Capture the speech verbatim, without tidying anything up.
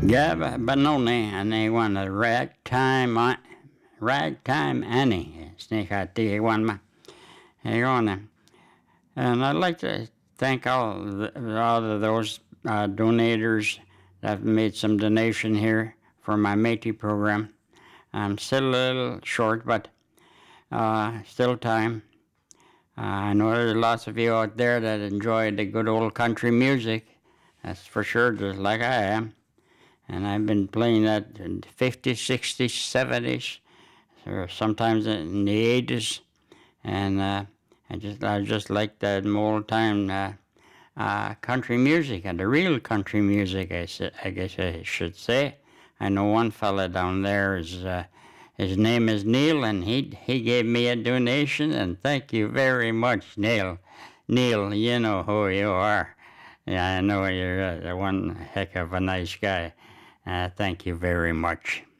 Gab Benoni, anyone a ragtime, uh, ragtime Annie, sneak out the one ma. And I'd like to thank all the, all of those uh, donators that have made some donation here for my Métis program. I'm still a little short, but uh, still time. Uh, I know there's lots of you out there that enjoy the good old country music. That's for sure, just like I am. And I've been playing that in the fifties, sixties, seventies, or sometimes in the eighties. And uh, I just I just like that old time uh, uh, country music, and the real country music, I, I guess I should say. I know one fella down there is uh, his name is Neil, and he he gave me a donation, and thank you very much, Neil. Neil, you know who you are. Yeah, I know you're uh, one heck of a nice guy. Uh, thank you very much.